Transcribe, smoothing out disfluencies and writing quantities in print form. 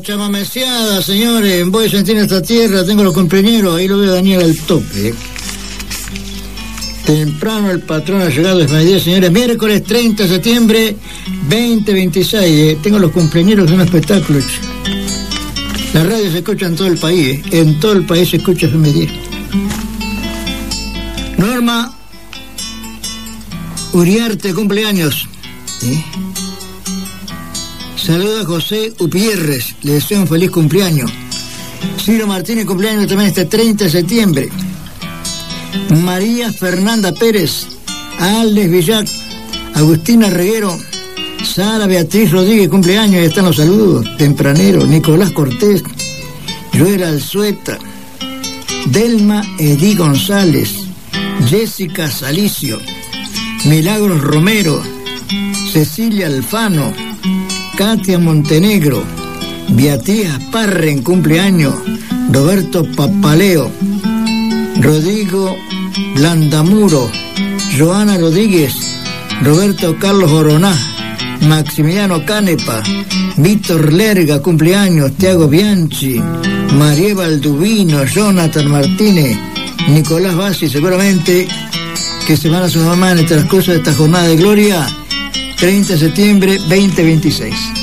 Chamameciada, señores, voy a sentir esta tierra, tengo los compañeros, ahí lo veo a Daniel al tope. Temprano el patrón ha llegado a Efemérides, señores, miércoles 30 de septiembre 2026, tengo los compañeros de un espectáculo. La radio se escucha en todo el país, en todo el país se escucha Efemérides. Norma Uriarte, cumpleaños. Saluda a José Upierres, le deseo un feliz cumpleaños. Ciro Martínez, cumpleaños también este 30 de septiembre. María Fernanda Pérez, Aldes Villac, Agustina Reguero, Sara Beatriz Rodríguez, cumpleaños, ahí están los saludos, tempranero. Nicolás Cortés, Joel Alzueta, Delma Edí González, Jessica Salicio, Milagros Romero, Cecilia Alfano, Katia Montenegro, Beatriz Parren, cumpleaños, Roberto Papaleo, Rodrigo Landamuro, Joana Rodríguez, Roberto Carlos Oroná, Maximiliano Canepa, Víctor Lerga, cumpleaños, Tiago Bianchi, María Baldubino, Jonathan Martínez, Nicolás Bassi, seguramente que se van a su mamá en el transcurso de esta jornada de gloria, 30 de septiembre 2026.